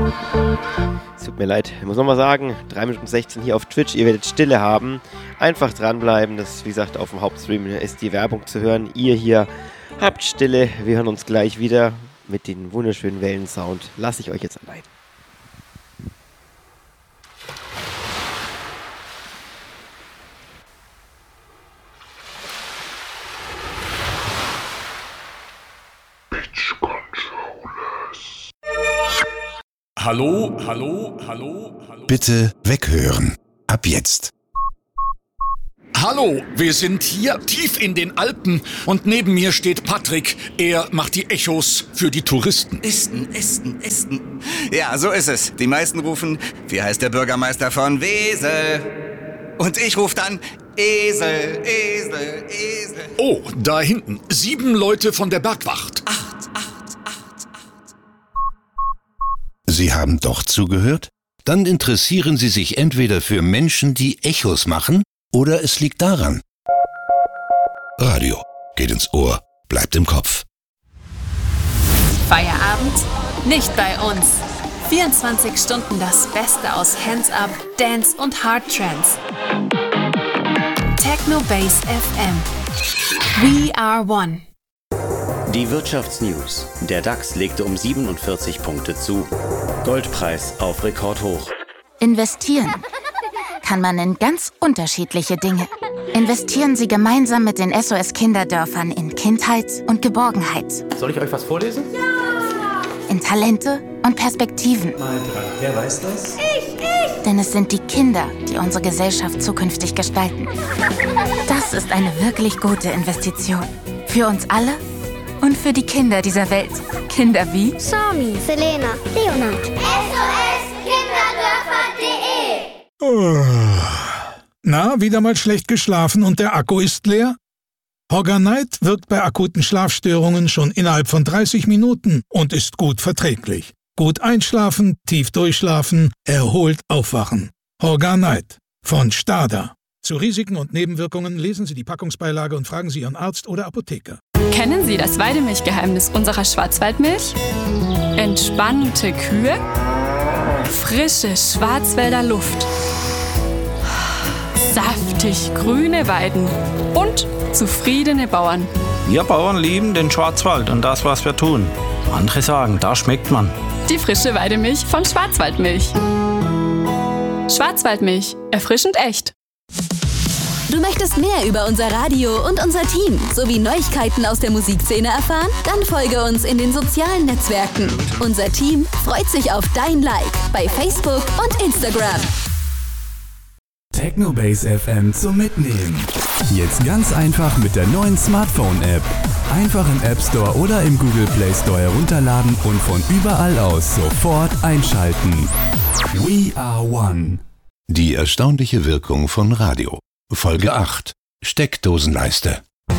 Es tut mir leid, ich muss nochmal sagen, 3 Minuten 16 hier auf Twitch, ihr werdet Stille haben. Einfach dranbleiben, das wie gesagt auf dem Hauptstream ist die Werbung zu hören. Ihr hier habt Stille, wir hören uns gleich wieder mit dem wunderschönen Wellensound. Lasse ich euch jetzt allein. Hallo, hallo, hallo, hallo. Bitte weghören. Ab jetzt. Hallo, wir sind hier tief in den Alpen und neben mir steht Patrick. Er macht die Echos für die Touristen. Esten. Ja, so ist es. Die meisten rufen, wie heißt der Bürgermeister von Wesel? Und ich rufe dann, Esel. Oh, da hinten, 7 Leute von der Bergwacht. Sie haben doch zugehört? Dann interessieren Sie sich entweder für Menschen, die Echos machen, oder es liegt daran. Radio geht ins Ohr, bleibt im Kopf. Feierabend? Nicht bei uns. 24 Stunden das Beste aus Hands-Up, Dance und Hard Trance. Techno Base FM. We are one. Die Wirtschaftsnews. Der DAX legte um 47 Punkte zu. Goldpreis auf Rekordhoch. Investieren kann man in ganz unterschiedliche Dinge. Investieren Sie gemeinsam mit den SOS Kinderdörfern in Kindheit und Geborgenheit. Soll ich euch was vorlesen? Ja! In Talente und Perspektiven. Mal dran. Wer weiß das? Ich! Denn es sind die Kinder, die unsere Gesellschaft zukünftig gestalten. Das ist eine wirklich gute Investition. Für uns alle und für die Kinder dieser Welt. Kinder wie Sami, Selena, Leonard. SOS-Kinderdörfer.de. Na, wieder mal schlecht geschlafen und der Akku ist leer? Hogger-Night wirkt bei akuten Schlafstörungen schon innerhalb von 30 Minuten und ist gut verträglich. Gut einschlafen, tief durchschlafen, erholt aufwachen. Hogger-Night von Stada. Zu Risiken und Nebenwirkungen lesen Sie die Packungsbeilage und fragen Sie Ihren Arzt oder Apotheker. Kennen Sie das Weidemilchgeheimnis unserer Schwarzwaldmilch? Entspannte Kühe, frische Schwarzwälder Luft, saftig grüne Weiden und zufriedene Bauern. Wir Bauern lieben den Schwarzwald und das, was wir tun. Andere sagen, da schmeckt man. Die frische Weidemilch von Schwarzwaldmilch. Schwarzwaldmilch, erfrischend echt. Du möchtest mehr über unser Radio und unser Team sowie Neuigkeiten aus der Musikszene erfahren? Dann folge uns in den sozialen Netzwerken. Unser Team freut sich auf dein Like bei Facebook und Instagram. Techno Base FM zum Mitnehmen. Jetzt ganz einfach mit der neuen Smartphone-App. Einfach im App Store oder im Google Play Store herunterladen und von überall aus sofort einschalten. We are one. Die erstaunliche Wirkung von Radio. Folge 8. Steckdosenleiste.